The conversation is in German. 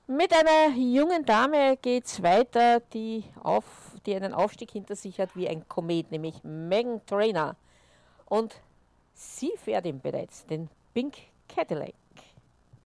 Mit einer jungen Dame geht's weiter, die einen Aufstieg hinter sich hat wie ein Komet, nämlich Meghan Trainor. Und sie fährt ihm bereits den Pink Cadillac.